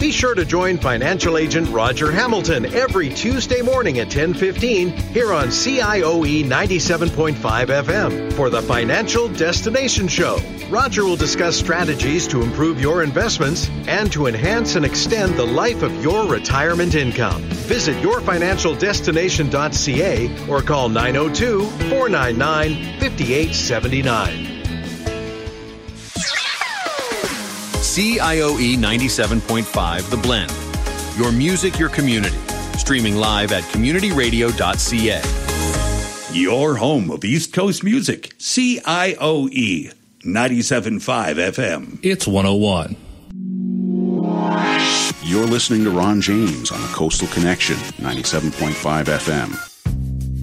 Be sure to join financial agent Roger Hamilton every Tuesday morning at 10:15 here on CIOE 97.5 FM for the Financial Destination Show. Roger will discuss strategies to improve your investments and to enhance and extend the life of your retirement income. Visit yourfinancialdestination.ca or call 902-499-5879. CIOE 97.5 The Blend. Your music, your community. Streaming live at communityradio.ca. Your home of East Coast music. CIOE 97.5 FM. It's 101. You're listening to Ron James on the Coastal Connection, 97.5 FM.